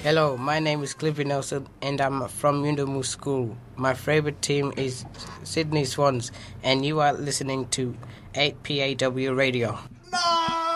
Hello, my name is Cliffy Nelson and I'm from Undamu School. My favorite team is Sydney Swans and you are listening to 8PAW Radio.